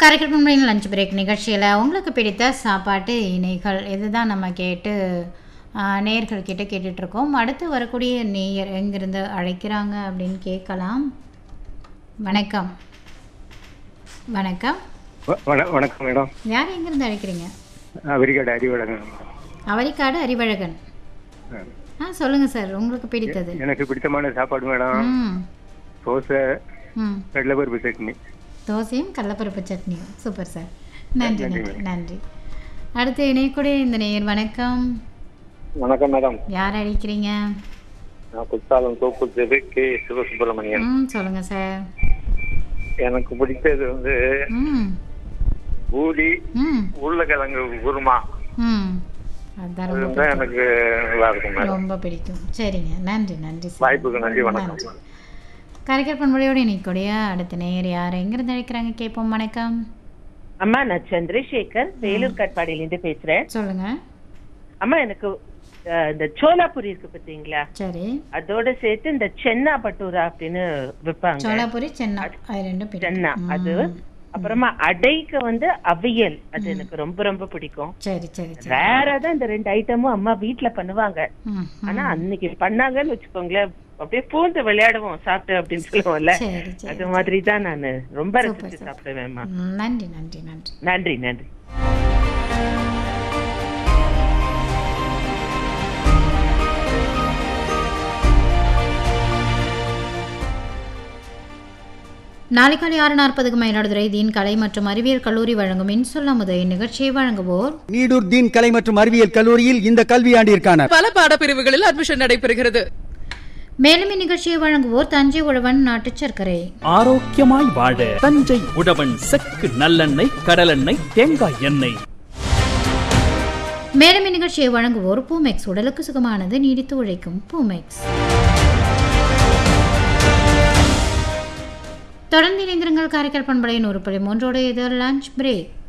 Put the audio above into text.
காரைக்கால் மும்பையின் lunch break நிகழ்ச்சியில் உங்களுக்கு பிடித்த சாப்பாட்டு இணைகள் இதுதான் நம்ம கேட்டு நேயர்கள் கிட்ட கேட்டுட்ருக்கோம். அடுத்து வரக்கூடிய நேயர் எங்கிருந்து அழைக்கிறாங்க அப்படின்னு கேட்கலாம். வணக்கம். வணக்கம். வணக்கம் மேடம். யார் எங்கிருந்து அழைக்கிறீங்க? அவரிக்காடு அறிவழகன். அவரிக்காடு அறிவழகன். சொல்லுங்கள் சார், உங்களுக்கு பிடித்தது. எனக்கு பிடித்தமான சாப்பாடு மேடம் தோசை, கடலைப்பருப்பு சட்னி. தோசையும் கடலைப்பருப்பு சட்னியும். Super sir. நன்றி நன்றி நன்றி. அடுத்து இணையக்கூடிய இந்த நேயர். வணக்கம். வணக்கம் மேடம். யார் அழைக்கிறீங்க? நான் குற்றாலம் தோப்பு கே சிவசுப்பிரமணியன். சொல்லுங்க சார். எனக்கு பிடித்தது வந்து பூரி, உருளைக்கிழங்கு குருமா. அதான் எனக்கு நல்லா இருக்கும், ரொம்ப பிடிக்கும். சரிங்க, நன்றி நன்றி. வாய்ப்புக்கு நன்றி. வணக்கம். கரைக்கல் பண்புலையோடு இன்னைக்குடைய அடுத்த நேயர் யார் எங்கிருந்து அழைக்கிறாங்க கேட்போம். வணக்கம் அம்மா, நான் சந்திரசேகர் வேலூர் காட்பாடியிலிருந்து பேசுறேன். சொல்லுங்க அம்மா. எனக்கு இந்த சோலாபுரி இருக்கு பாத்தீங்களா, சரி, அதோட சேர்த்து இந்த சென்னா பட்டூரா அப்படின்னு விற்பாங்க. சோலாபுரி சென்னா, சென்னா அது. அப்புறமா அடைக்கு வந்து அவியல், அது எனக்கு ரொம்ப ரொம்ப பிடிக்கும். சரி சரி. வேற தான் இந்த ரெண்டு ஐட்டமும் அம்மா வீட்டுல பண்ணுவாங்க. ஆனா அன்னைக்கு பண்ணாங்கன்னு வச்சுக்கோங்களேன், அப்படியே பூந்து விளையாடுவோம் சாப்பிட்டு அப்படின்னு சொல்லுவோம்ல, அது மாதிரி தான் நான் ரொம்ப ரசிச்சு சாப்பிடுவேன். நன்றி நன்றி நன்றி நன்றி நன்றி. நாளை காலை 6:40 மயிலாடுதுறை தீன் கலை மற்றும் அறிவியல் கல்லூரி வழங்கும் இன்சொல்லாமுதை நிகழ்ச்சியை வழங்குவோர் நீடூர் தீன் கலை மற்றும் அறிவியல் கல்லூரியில் இந்த கல்வியாண்டிற்கான பல பாடப்பிரிவுகளில் அட்மிஷன் நடைபெறுகிறது. மேலும் இந்நிகழ்ச்சியை வழங்குவோர் தஞ்சை உழவன் நாட்டு சர்க்கரை. ஆரோக்கியமாய் வாழ தஞ்சை உழவன் செக்கு நல்லெண்ணெய், கடலெண்ணெய், தேங்காய் எண்ணெய். மேலும் இந்நிகழ்ச்சியை வழங்குவோர் பூமெக்ஸ், உடலுக்கு சுகமானது, நீடித்து உழைக்கும் பூமெக்ஸ். தொடர்ந்து இணைந்திருங்கள். காரைக்கால் பண்பலை 100.3 இது லஞ்ச் பிரேக்.